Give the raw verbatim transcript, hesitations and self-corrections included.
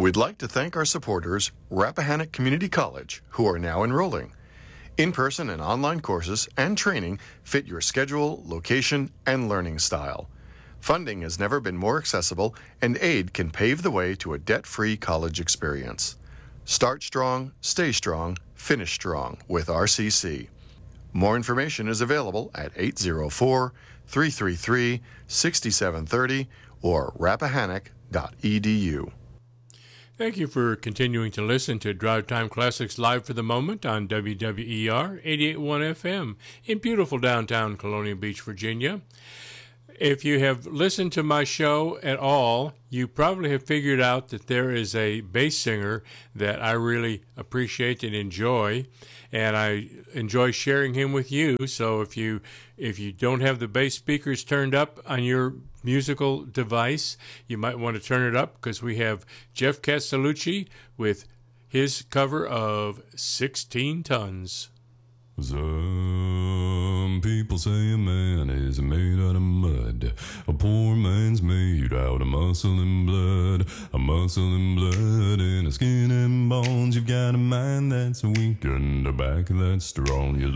We'd like to thank our supporters, Rappahannock Community College, who are now enrolling. In-person and online courses and training fit your schedule, location, and learning style. Funding has never been more accessible, and aid can pave the way to a debt-free college experience. Start strong, stay strong, finish strong with R C C. More information is available at eight oh four, three three three, six seven three oh or rappahannock dot e d u. Thank you for continuing to listen to Drive Time Classics live for the moment on W W E R eighty-eight point one F M in beautiful downtown Colonial Beach, Virginia. If you have listened to my show at all, you probably have figured out that there is a bass singer that I really appreciate and enjoy, and I enjoy sharing him with you. So if you if you don't have the bass speakers turned up on your musical device, you might want to turn it up, because we have Jeff Castellucci with his cover of sixteen tons. Some people say a man is made out of mud. A poor man's made out of muscle and blood. A muscle and blood and a skin and bones. You've got a mind that's weak and a back that's strong. You